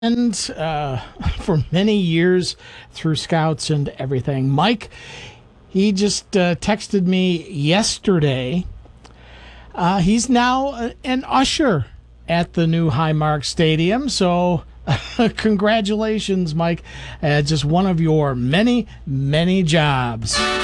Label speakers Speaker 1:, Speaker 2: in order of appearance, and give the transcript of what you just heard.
Speaker 1: And for many years through scouts and everything. Mike, he just texted me yesterday. He's now an usher at the new Highmark Stadium. So congratulations, Mike. Just one of your many, many jobs.